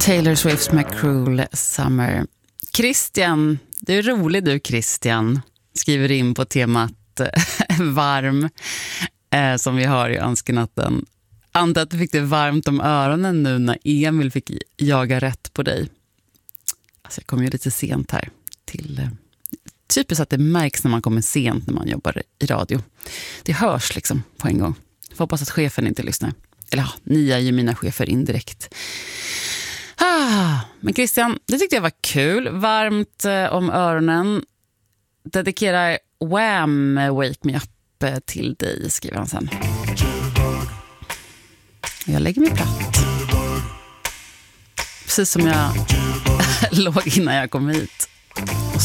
Taylor Swift med Cruel Summer. Christian, du är rolig du Christian, skriver in på temat varm som vi har i önskenatten. Antar att du fick det varmt om öronen nu när Emil fick jaga rätt på dig. Alltså jag kom ju lite sent här till... Typiskt att det märks när man kommer sent när man jobbar i radio. Det hörs liksom på en gång. Jag hoppas att chefen inte lyssnar. Eller ja, ni är ju mina chefer indirekt. Men Christian, det tyckte jag var kul. Varmt om öronen. Dedikerar Wham! Wake Me Up till dig, skriver han sen. Jag lägger mig platt. Precis som jag låg innan jag kom hit.